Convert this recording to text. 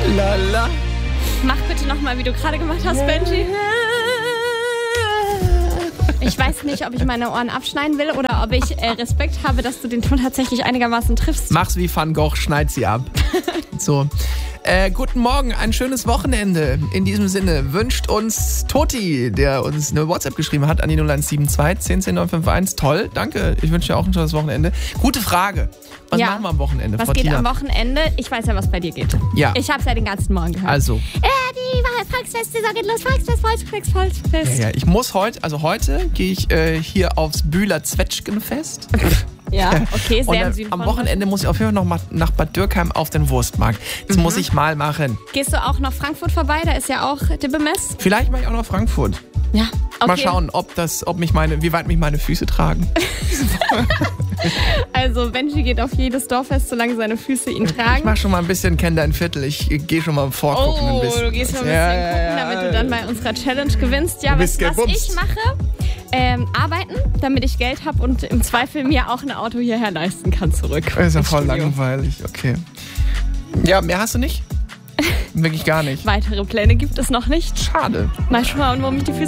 Lala. Mach bitte nochmal, wie du gerade gemacht hast, Benji. Ich weiß nicht, ob ich meine Ohren abschneiden will oder ob ich Respekt habe, dass du den Ton tatsächlich einigermaßen triffst. Mach's wie Van Gogh, schneid sie ab. So. Guten Morgen, ein schönes Wochenende. In diesem Sinne wünscht uns Toti, der uns eine WhatsApp geschrieben hat, an die 0172 10 951. Toll, danke. Ich wünsche dir auch ein schönes Wochenende. Gute Frage. Was machen wir am Wochenende, Was Frau geht Tina? am Wochenende? Ich weiß ja, was bei dir geht. Ja. Ich hab's ja den ganzen Morgen gehört. Also. Die Volksfest-Saison geht los. Volksfest. Ja, ich muss heute gehe ich hier aufs Bühler Zwetschgenfest. Ja, okay, sehr im Süden am von Wochenende muss ich auf jeden Fall noch mal nach Bad Dürkheim auf den Wurstmarkt. Das muss ich mal machen. Gehst du auch nach Frankfurt vorbei? Da ist ja auch Dippemess. Vielleicht mache ich auch noch Frankfurt. Ja, okay. Mal schauen, wie weit mich meine Füße tragen. Also Benji geht auf jedes Dorffest, solange seine Füße ihn Ich tragen. mach schon mal ein bisschen Kenn dein Viertel. Ich gehe schon mal vorgucken ein bisschen. Du gehst mal ein bisschen gucken, damit du dann bei unserer Challenge gewinnst. Ja, was ich mache, arbeiten, damit ich Geld habe und im Zweifel mir auch ein Auto hierher leisten kann zurück. Das ist ja ins voll Studio. langweilig, okay. Ja, mehr hast du nicht? Wirklich gar nicht. Weitere Pläne gibt es noch nicht. Schade. Mal schauen, wo mich die Füße